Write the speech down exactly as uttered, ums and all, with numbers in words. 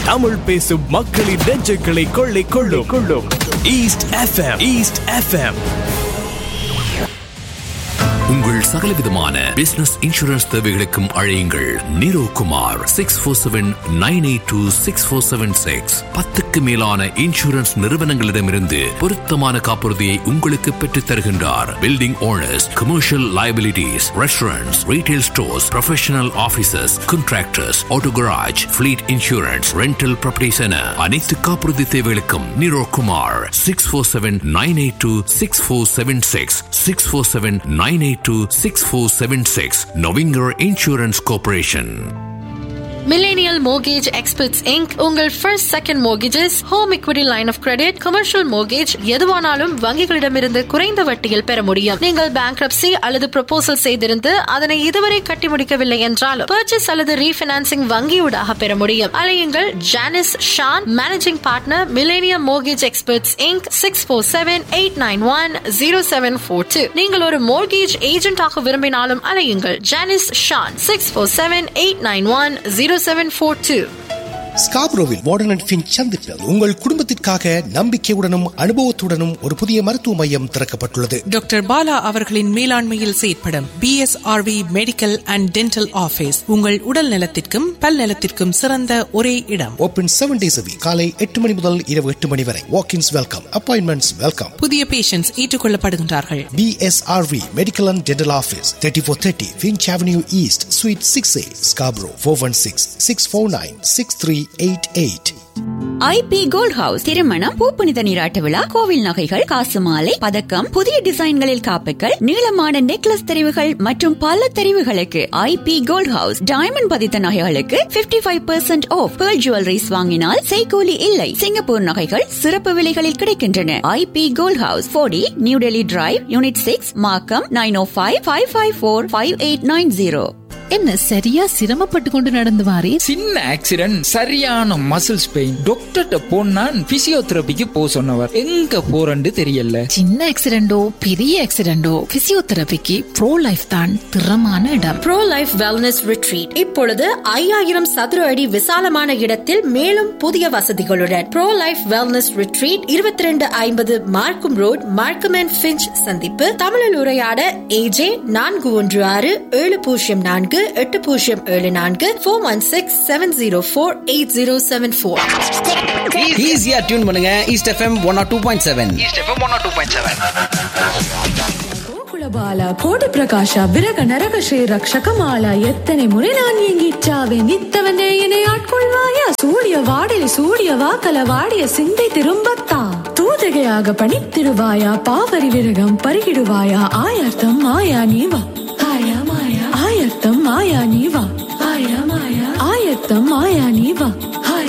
தமிழ் பேசும் மக்களின் நெஞ்சுகளை கொள்ளை கொள்ளும் கொள்ளும் ஈஸ்ட் எஃப்எம். East FM. உங்கள் சகலவிதமான பிசினஸ் இன்சூரன்ஸ் தேவைகளுக்கும் அழையுங்கள் நீரோ Kumar six four seven nine eight two six four seven six. பத்துக்கு மேலான இன்சூரன்ஸ் நிறுவனங்களிடமிருந்து பொருத்தமான காப்புறுதியை உங்களுக்கு பெற்றுத் தருகின்றார். Building owners, commercial liabilities, restaurants, retail stores, professional offices, contractors, auto garage, fleet insurance, rental properties என அனைத்து காப்புறுதி தேவைகளுக்கும் நீரோ Kumar six four seven nine eight two six four seven six six four seven nine eight two six four seven six. Novinger Insurance Corporation. Millennial Mortgage Experts Incorporated உங்கள் first second mortgages, home equity line of credit, commercial mortgage எதுவானாலும் வங்கிகளிடமிருந்து குறைந்த வட்டியில் பெற முடியும். நீங்கள் bankruptcy அல்லது proposal செய்திருந்து அதனை இதுவரை கட்டி முடிக்கவில்லை என்றாலும் purchase அல்லது refinancing வங்கியூடாக பெற முடியும். அலையுங்கள் Janice Shawn, managing partner, Millennium Mortgage Experts Incorporated, six four seven eight nine one zero seven four two. நீங்கள் ஒரு mortgage agent ஆக விரும்பினாலும் அலையுங்கள் Janice Shawn six four seven eight nine one zero seven four two. ஸ்காப்ரோவில் warden and Finch சந்திப்பில் உங்கள் குடும்பத்திற்காக நம்பிக்கையுடனும் அனுபவத்துடனும் ஒரு புதிய மருத்துவ மையம் திறக்கப்பட்டுள்ளது. டாக்டர் பாலா அவர்களின் மேலாண்மையில் செயற்படும் B S R we medical and dental office உங்கள் உடல் நலத்திற்கும் பல் நலத்திற்கும் சிறந்த ஒரே இடம். Open seven days a week. காலை எட்டு மணி முதல் இரவு எட்டு மணி வரை. Walk-ins welcome, appointments welcome. புதிய patients ஏற்றுக்கொள்ளப்படுகின்றார்கள். B S R we medical and dental office, thirty four thirty Finch Avenue East, Suite six A, Scarborough, four one six six four nine six three eight eight. I P gold house திருமணம், பூப்புனித நீராட்ட விழா, கோவில் நகைகள், காசு மாலை, பதக்கம், புதிய டிசைன்களில் காப்புகள், நீளமான necklace தெரிவுகள் மற்றும் பல தெரிவுகளுக்கு I P gold house. Diamond பதித்த நகைகளுக்கு fifty five percent of. Pearl jewelleries வாங்கினால் செய்கூலி இல்லை. சிங்கப்பூர் நகைகள் சிறப்பு விலைகளில் கிடைக்கின்றன. I P gold house, Bodi new Delhi drive, unit six, மார்க்கம், நைன் ஓ five five five four five eight nine zero. என்ன சரியா சிரமப்பட்டு கொண்டு நடந்து வாரே? சின்ன ஆக்சிடென்ட், சரியான மசில்ஸ் பெயின். டாக்டர்ட்ட போனா பிசியோதெரபிக்கு போ சொன்னவர். எங்க போறன்னு தெரியல. சின்ன ஆக்சிடென்டோ பெரிய ஆக்சிடென்டோ பிசியோதெரபிக்கு ப்ரோ லைஃப் தான் திறமான இடம். ப்ரோ லைஃப் வெல்னஸ் ரிட்ரீட் இப்பொழுது ஐயாயிரம் சதுர அடி விசாலமான இடத்தில் மேலும் புதிய வசதிகளுடன். ப்ரோ லைஃப் வெல்னஸ் ரிட்ரீட் இருபத்தி ரெண்டு ஐம்பது மார்க்கம் ரோட், மார்க்கம் அண்ட் ஃபின்ச் சந்திப்பு. தமிழில் உரையாட ஏஜே நான்கு ஒன்று ஆறு ஏழு பூஜ்ஜியம் நான்கு எட்டு பூஜ்ஜியம் ஏழு நான்கு four one six seven zero four eight zero seven four. ஈஸியா டியூன் பண்ணுங்க east FM one R two point seven. East FM one R two point seven. குலபால கோடி பிரகாஷ விரக நரக ஸ்ரீ ரக்ஷகமாலா எத்தனை முறை நான் எங்கிச்சாவே நித்தவனே என்னை ஆட்கொள்வாயா. சூடிய வாடலை சூடிய வாக்கல வாடிய சிந்தை திரும்பத்தா. தூதகையாக பணித்திடுவாயா, பாவரி விரகம் பருகிடுவாயா. ஆயர்த்தம் மாயா நீவா, ஆயா மாயா. ஆயர்த்தம் மாயா நீவா, ஆயா மாயா. ஆயர்த்தம் மாயா நீவா.